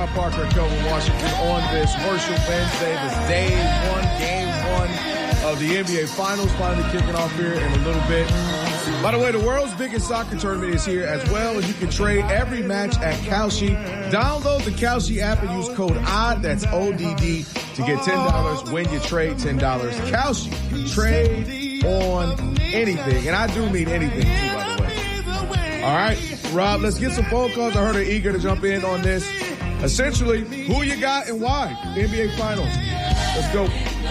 Parker and Kelvin Washington on this Worship Wednesday, this day one, game one of the NBA Finals, finally kicking off here in a little bit. By the way, the world's biggest soccer tournament is here as well, and you can trade every match at Kalshi. Download the Kalshi app and use code ODD, that's ODD, to get $10 when you trade $10. Kalshi, trade on anything, and I do mean anything too, by the way. All right, Rob, let's get some phone calls. I heard they're eager to jump in on this. Essentially, who you got and why? NBA Finals. Let's go.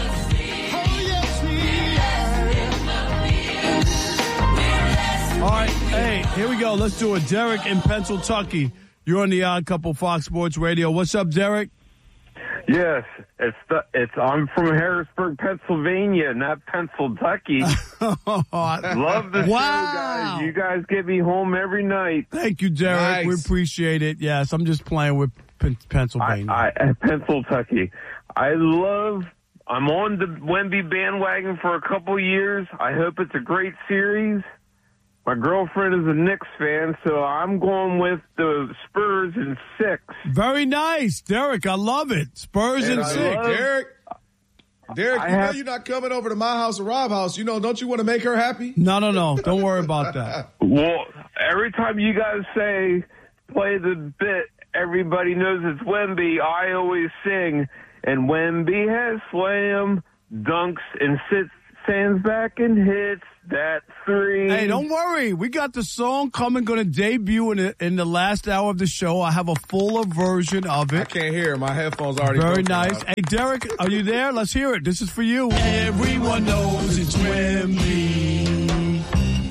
All right, hey, here we go. Let's do it. Derek in Pennsylvania. You're on the Odd Couple Fox Sports Radio. What's up, Derek? Yes, I'm from Harrisburg, Pennsylvania, not Pennsylvania. Love the show, guys. You guys get me home every night. Thank you, Derek. Nice. We appreciate it. Yes, I'm just playing with Pennsylvania. Pennsylvania. I'm on the Wemby bandwagon for a couple years. I hope it's a great series. My girlfriend is a Knicks fan, so I'm going with the Spurs in 6. Very nice, Derek. I love it. Spurs in 6. Derek, you know you're not coming over to my house or Rob's house. You know, don't you want to make her happy? No. Don't worry about that. Well, every time you guys play the bit, everybody knows it's Wemby. I always sing, and Wemby has slam, dunks, and stands back and hits that 3. Hey, don't worry. We got the song coming, going to debut in the last hour of the show. I have a fuller version of it. I can't hear it. My headphones already Very nice. Out. Hey, Derek, are you there? Let's hear it. This is for you. Everyone knows it's Wemby.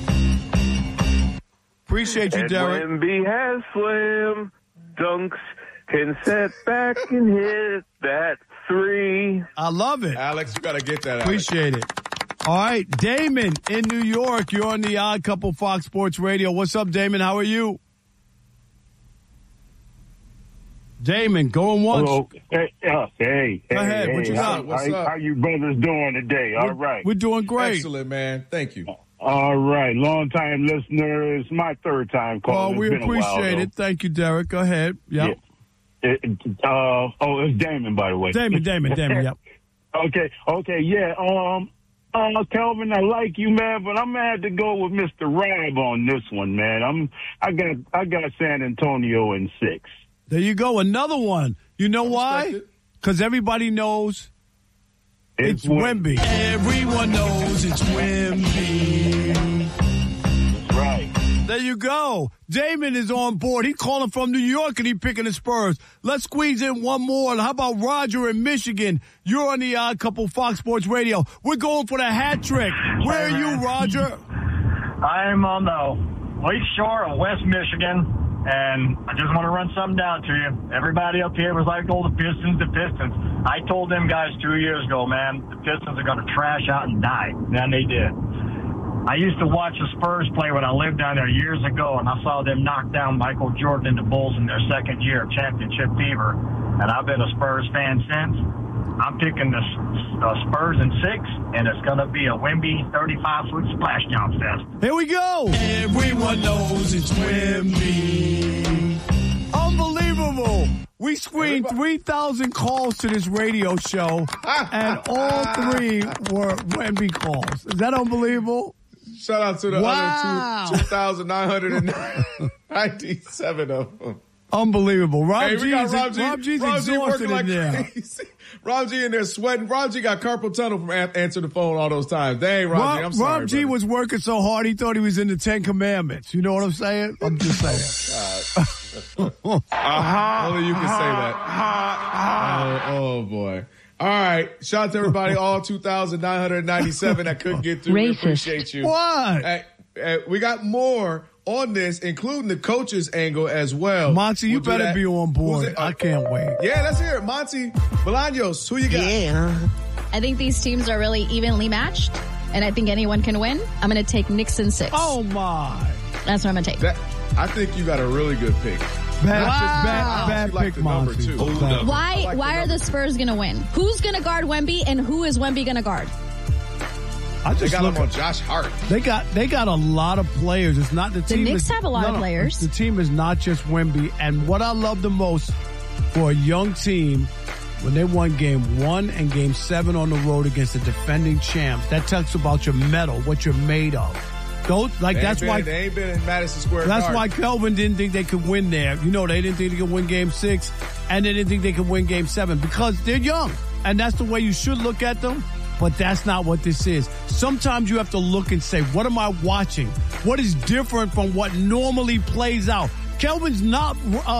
Appreciate you, Derek. Wemby has slam, dunks, can set back and hit that 3. I love it. Alex, you got to get that. Appreciate it. All right, Damon in New York. You're on the Odd Couple Fox Sports Radio. What's up, Damon? How are you? Damon, going once. Hello. Hey. Go ahead. What you got? How you brothers doing today? All right. We're doing great. Excellent, man. Thank you. All right. Long-time listener. It's my third time calling. We appreciate it. Thank you, Derek. Go ahead. Yep. Yeah. It's Damon, by the way. Damon, yep. Okay, yeah. Kelvin, I like you, man, but I'm gonna have to go with Mr. Rab on this one, man. I got San Antonio in 6. There you go, another one. You know why? Because everybody knows it's Wemby. Everyone knows it's Wemby. That's right. There you go. Damon is on board. He's calling from New York and he's picking the Spurs. Let's squeeze in one more. How about Roger in Michigan? You're on the Odd Couple Fox Sports Radio. We're going for the hat trick. Where are you, Roger? I'm on the Lake Shore of West Michigan, and I just want to run something down to you. Everybody up here was like, oh, the Pistons. I told them guys 2 years ago, man, the Pistons are going to trash out and die. And they did. I used to watch the Spurs play when I lived down there years ago, and I saw them knock down Michael Jordan and the Bulls in their second year of championship fever. And I've been a Spurs fan since. I'm picking the Spurs in 6, and it's going to be a Wemby 35-foot splashdown fest. Here we go. Everyone knows it's Wemby. Unbelievable. We screened 3,000 calls to this radio show, and all 3 were Wemby calls. Is that unbelievable? Shout out to the other 2,997 of them. Unbelievable. Rob G's working like crazy. Rob G in there sweating. Rob G got carpal tunnel from answering the phone all those times. Dang, Rob G, I'm sorry. Rob G was working so hard he thought he was in the 10 Commandments. You know what I'm saying? I'm just saying. Only you can say that. Oh, boy. All right. Shout out to everybody, all 2,997 that couldn't get through. We appreciate you. What? Hey, we got more on this, including the coach's angle as well. Monty, you better be on board. I can't wait. Yeah, let's hear it. Monty Bolaños, who you got? Yeah. I think these teams are really evenly matched, and I think anyone can win. I'm going to take Knicks in 6. Oh, my. That's what I'm going to take. I think you got a really good pick. Bad pick, Monty. Why are the Spurs going to win? Who's going to guard Wemby, and who is Wemby going to guard? They got him on Josh Hart. They got a lot of players. It's not the team. The Knicks have a lot of players. The team is not just Wemby. And what I love the most for a young team when they won Game 1 and Game 7 on the road against the defending champs. That talks about your mettle, what you're made of. That's why they ain't been in Madison Square Garden. That's why Kelvin didn't think they could win there. You know, they didn't think they could win Game 6, and they didn't think they could win Game 7 because they're young. And that's the way you should look at them, but that's not what this is. Sometimes you have to look and say, what am I watching? What is different from what normally plays out? Kelvin's not,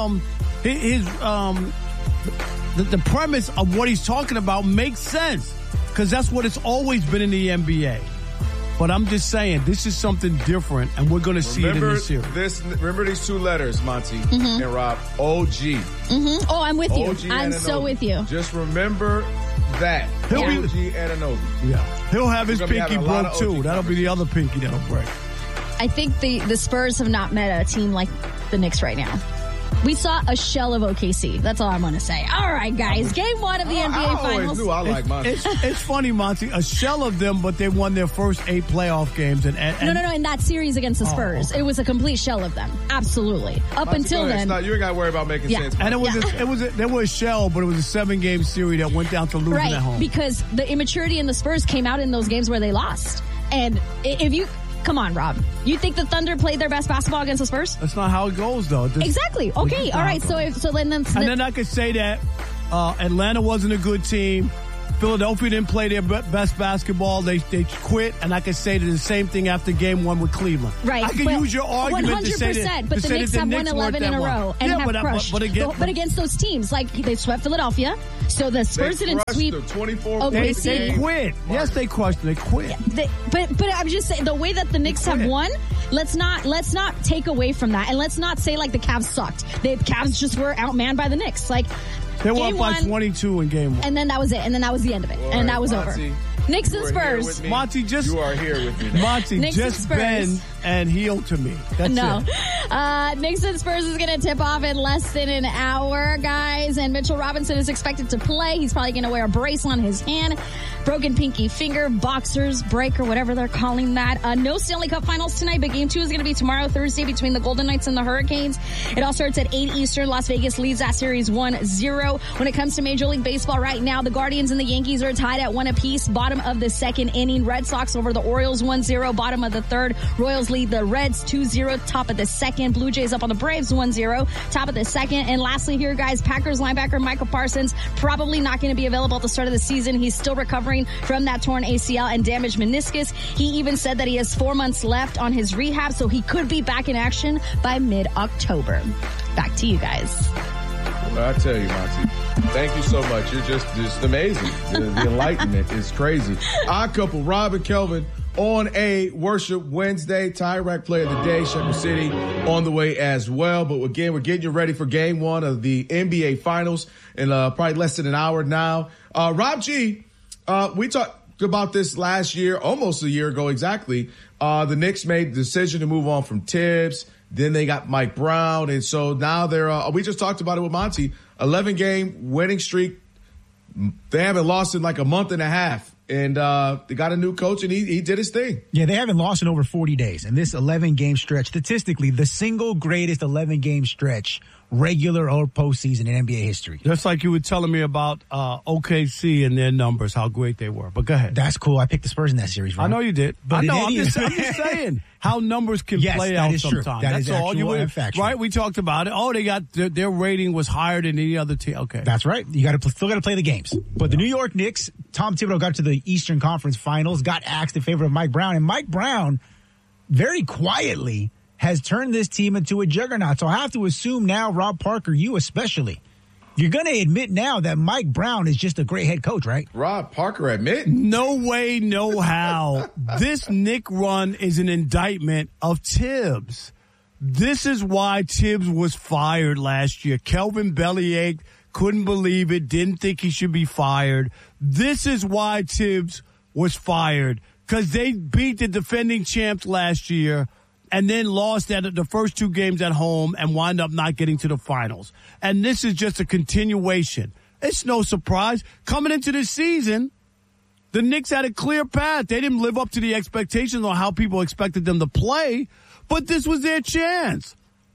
the premise of what he's talking about makes sense because that's what it's always been in the NBA. But I'm just saying, this is something different, and we're going to see it in this series. Remember these two letters, Monty and Rob, OG. Mm-hmm. Oh, I'm with you. I'm so with you. Just remember that. OG Anunoby. Yeah. He'll have his pinky broke, too. That'll be the other pinky that'll break. I think the Spurs have not met a team like the Knicks right now. We saw a shell of OKC. That's all I'm going to say. All right, guys. Game 1 of the NBA Finals. I always knew I like Monty. It's funny, Monty. A shell of them, but they won their first 8 playoff games. No. In that series against the Spurs, It was a complete shell of them. Absolutely. Up Monty, until then, you ain't got to worry about making sense. And there was a shell, but it was a 7-game series that went down to losing at home. Because the immaturity in the Spurs came out in those games where they lost. And if you. Come on, Rob. You think the Thunder played their best basketball against the Spurs? That's not how it goes, though. Exactly. Okay. All right. So then I could say that Atlanta wasn't a good team. Philadelphia didn't play their best basketball. They quit, and I could say the same thing after Game 1 with Cleveland. Right. I can use your argument 100%, to say that. But the Knicks have won 11 in a row and have crushed. But against those teams, like they swept Philadelphia, so the Spurs didn't sweep. They quit. Yes, they crushed. They quit. But I'm just saying the way that the Knicks have won. Let's not take away from that, and let's not say like the Cavs sucked. The Cavs just were outmanned by the Knicks. Like. They were up by 22 in Game 1. And then that was it. And then that was the end of it. And that was over. Knicks and Spurs. Monty, you are here with me. Monty, Knicks just bend and heel to me. That's it. Knicks and Spurs is going to tip off in less than an hour, guys. And Mitchell Robinson is expected to play. He's probably going to wear a brace on his hand. Broken pinky finger, boxer's break, or whatever they're calling that. No Stanley Cup Finals tonight, but Game 2 is going to be tomorrow, Thursday, between the Golden Knights and the Hurricanes. It all starts at 8 Eastern. Las Vegas leads that series 1-0. When it comes to Major League Baseball right now, the Guardians and the Yankees are tied at 1 apiece. Bottom of the second inning. Red Sox over the Orioles 1-0. Bottom of the third. Royals lead the Reds 2-0. Top of the second. Blue Jays up on the Braves 1-0. Top of the second. And lastly here, guys, Packers linebacker Michael Parsons probably not going to be available at the start of the season. He's still recovering from that torn ACL and damaged meniscus. He even said that he has 4 months left on his rehab, so he could be back in action by mid-October. Back to you guys. Well, I tell you, Monty, thank you so much. You're just amazing. The enlightenment is crazy. Our couple, Rob and Kelvin, on a Worship Wednesday. Tyrek Player of the Day, Shepherd City on the way as well. But again, we're getting you ready for Game 1 of the NBA Finals in probably less than an hour now. Rob G., we talked about this last year, almost a year ago exactly. The Knicks made the decision to move on from Tibbs. Then they got Mike Brown. And so now we just talked about it with Monty, 11-game winning streak. They haven't lost in like a month and a half. And they got a new coach, and he did his thing. Yeah, they haven't lost in over 40 days. And this 11-game stretch, statistically, the single greatest 11-game stretch, regular or postseason in NBA history. Just like you were telling me about OKC and their numbers, how great they were. But go ahead. That's cool. I picked the Spurs in that series, right? I know you did. But I know. I'm just saying how numbers can play out sometimes. That's all. Right? We talked about it. Oh, they got their rating was higher than any other team. Okay. That's right. You still got to play the games. But the New York Knicks, Tom Thibodeau got to the Eastern Conference Finals, got axed in favor of Mike Brown. And Mike Brown, very quietly, has turned this team into a juggernaut. So I have to assume now, Rob Parker, you especially, you're going to admit now that Mike Brown is just a great head coach, right? Rob Parker admit? No way, no how. This Knick run is an indictment of Tibbs. This is why Tibbs was fired last year. Kelvin bellyached, couldn't believe it, didn't think he should be fired. This is why Tibbs was fired, because they beat the defending champs last year and then lost at the first 2 games at home and wind up not getting to the finals. And this is just a continuation. It's no surprise. Coming into this season, the Knicks had a clear path. They didn't live up to the expectations on how people expected them to play, but this was their chance.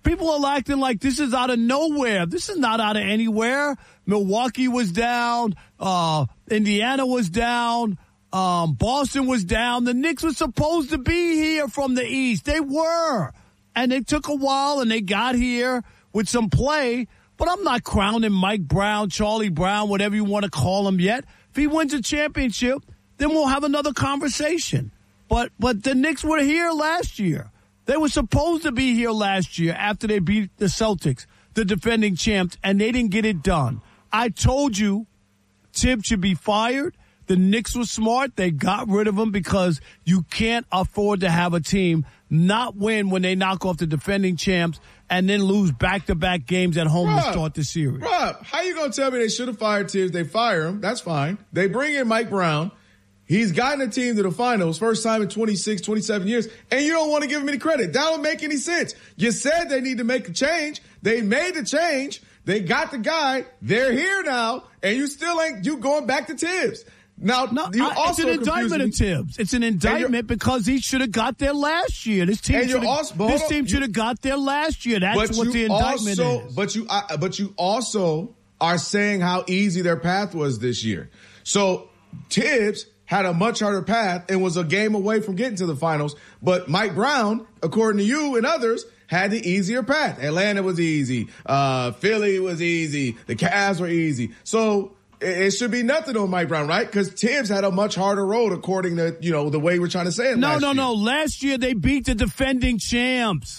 People are acting like this is out of nowhere. This is not out of anywhere. Milwaukee was down. Indiana was down. Boston was down. The Knicks were supposed to be here from the East. They were. And they took a while, and they got here with some play. But I'm not crowning Mike Brown, Charlie Brown, whatever you want to call him yet. If he wins a championship, then we'll have another conversation. But the Knicks were here last year. They were supposed to be here last year after they beat the Celtics, the defending champs, and they didn't get it done. I told you Tibbs should be fired. The Knicks were smart. They got rid of him because you can't afford to have a team not win when they knock off the defending champs and then lose back-to-back games at home to start the series. Rob, how you going to tell me they should have fired Tibbs? They fire him. That's fine. They bring in Mike Brown. He's gotten a team to the finals, first time in 26, 27 years, and you don't want to give him any credit. That don't make any sense. You said they need to make a change. They made the change. They got the guy. They're here now, and you still you going back to Tibbs. Now, it's an indictment of Tibbs. It's an indictment because he should have got there last year. This team should have got there last year. That's what the indictment is. But you also are saying how easy their path was this year. So Tibbs had a much harder path and was a game away from getting to the finals. But Mike Brown, according to you and others, had the easier path. Atlanta was easy. Philly was easy. The Cavs were easy. So it should be nothing on Mike Brown, right? Because Tibbs had a much harder road according to, the way we're trying to say it. No. Last year they beat the defending champs.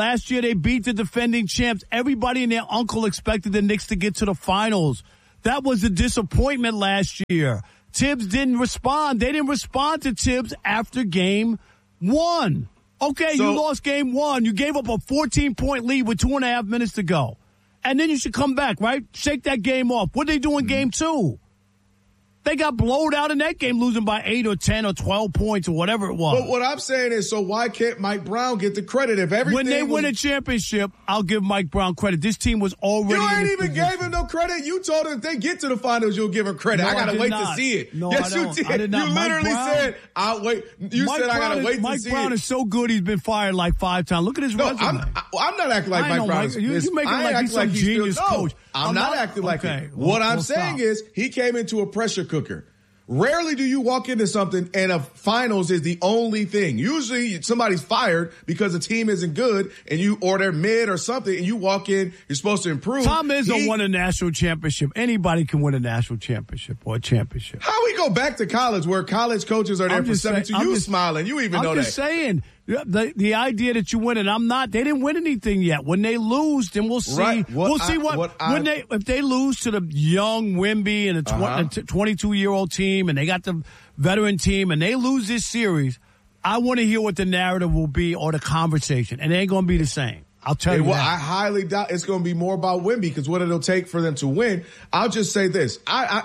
Everybody and their uncle expected the Knicks to get to the finals. That was a disappointment last year. Tibbs didn't respond. They didn't respond to Tibbs after game one. Okay, you lost game one. You gave up a 14-point lead with 2.5 minutes to go. And then you should come back, right? Shake that game off. What did they do in game two? They got blowed out in that game, losing by 8 or 10 or 12 points or whatever it was. But what I'm saying is, so why can't Mike Brown get the credit if everything? When they win a championship, I'll give Mike Brown credit. This team was already. You ain't even gave him no credit. You told him if they get to the finals, you'll give him credit. I gotta wait to see it. No, yes, I don't. You did. I did not. You literally said, "I'll wait." You said, "I gotta wait to see it." Mike Brown is so good; he's been fired like 5 times. Look at his resume. I'm not acting like Mike Brown. You make him like he's some genius coach. I'm not acting like it. What I'm saying is, he came into a pressure cooker. Rarely do you walk into something and a finals is the only thing. Usually somebody's fired because the team isn't good or they're mid or something, and you walk in, you're supposed to improve. Tom Izzo won a national championship. Anybody can win a national championship or a championship. How we go back to college where college coaches are there for 72? You smiling. You even know that. I'm just saying. The idea that you win and I'm not, they didn't win anything yet. When they lose, then we'll see. Right. If they lose to the young Wemby and the 22-year-old team, and they got the veteran team, and they lose this series, I want to hear what the narrative will be or the conversation, and it ain't going to be the same. I'll tell you that. I highly doubt it's going to be more about Wemby because what it'll take for them to win. I'll just say this: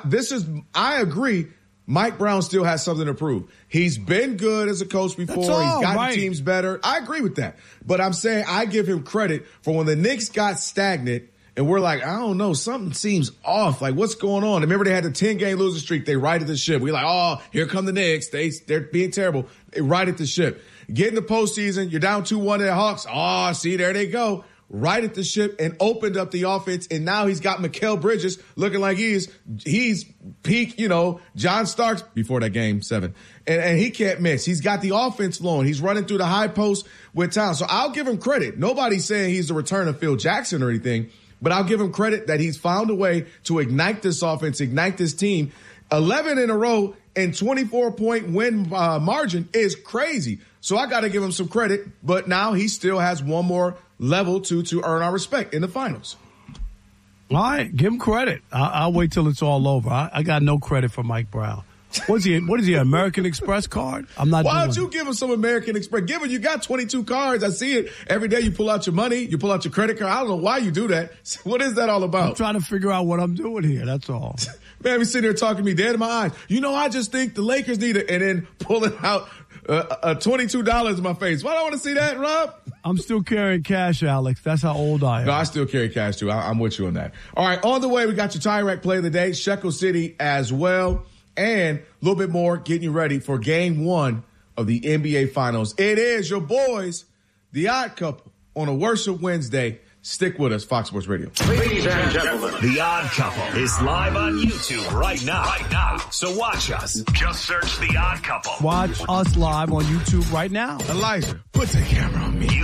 I agree. Mike Brown still has something to prove. He's been good as a coach before. He's gotten teams better. I agree with that. But I'm saying I give him credit for when the Knicks got stagnant and we're like, I don't know, something seems off. Like, what's going on? Remember, they had the 10-game losing streak. They righted the ship. We're like, oh, here come the Knicks. They're being terrible. They righted the ship. Get in the postseason. You're down 2-1 to the Hawks. Oh, see, there they go. Righted the ship and opened up the offense, and now he's got Mikal Bridges looking like he's peak, John Starks before that game 7. And he can't miss. He's got the offense flowing. He's running through the high post with talent. So I'll give him credit. Nobody's saying he's the return of Phil Jackson or anything, but I'll give him credit that he's found a way to ignite this offense, ignite this team. 11 in a row and 24-point win margin is crazy. So I got to give him some credit, but now he still has one more level to earn our respect in the finals. All right, give him credit. I'll wait till it's all over. I got no credit for Mike Brown. What is he, American Express card? I'm not. Why don't you give him some American Express? Given you got 22 cards, I see it every day. You pull out your money, you pull out your credit card. I don't know why you do that. What is that all about? I'm trying to figure out what I'm doing here. That's all. Man, he's sitting there talking to me dead in my eyes. I just think the Lakers need it, and then pulling out $22 in my face. Why do I want to see that, Rob? I'm still carrying cash, Alex. That's how old I am. No, I still carry cash too. I'm with you on that. All right, on the way, we got your Tire Rack play of the day, Shekel City as well, and a little bit more getting you ready for Game 1 of the NBA Finals. It is your boys, the Odd Couple, on a Worship Wednesday. Stick with us, Fox Sports Radio. Ladies and gentlemen, The Odd Couple is live on YouTube right now. So watch us. Just search The Odd Couple. Watch us live on YouTube right now. Elijah, put the camera on me.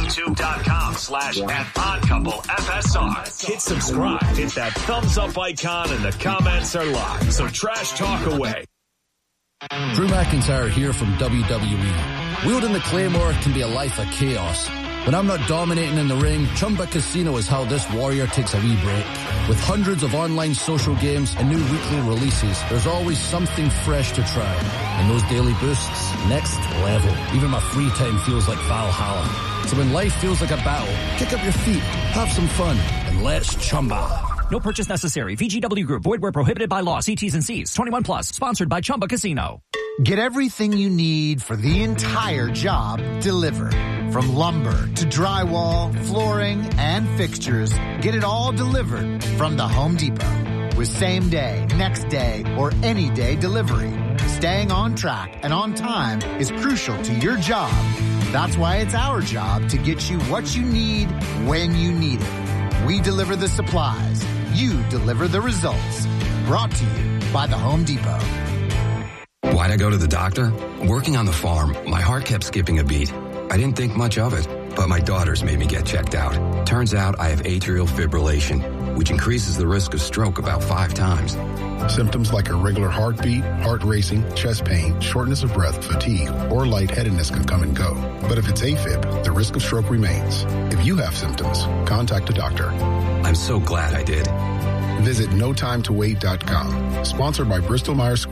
YouTube.com/@OddCoupleFSR. Hit subscribe. Hit that thumbs up icon and the comments are live. So trash talk away. Drew McIntyre here from WWE. Wielding the Claymore can be a life of chaos. When I'm not dominating in the ring, Chumba Casino is how this warrior takes a wee break. With hundreds of online social games and new weekly releases, there's always something fresh to try. And those daily boosts, next level. Even my free time feels like Valhalla. So when life feels like a battle, kick up your feet, have some fun, and let's Chumba. No purchase necessary. VGW Group. Void where prohibited by law. See T's and C's. 21 plus. Sponsored by Chumba Casino. Get everything you need for the entire job delivered. From lumber to drywall, flooring, and fixtures, get it all delivered from the Home Depot. With same day, next day, or any day delivery. Staying on track and on time is crucial to your job. That's why it's our job to get you what you need when you need it. We deliver the supplies. You deliver the results. Brought to you by the Home Depot. Why'd I go to the doctor? Working on the farm, my heart kept skipping a beat. I didn't think much of it, but my daughters made me get checked out. Turns out I have atrial fibrillation, which increases the risk of stroke about 5 times. Symptoms like irregular heartbeat, heart racing, chest pain, shortness of breath, fatigue, or lightheadedness can come and go. But if it's AFib, the risk of stroke remains. If you have symptoms, contact a doctor. I'm so glad I did. Visit NoTimeToWait.com. Sponsored by Bristol Myers Squibb.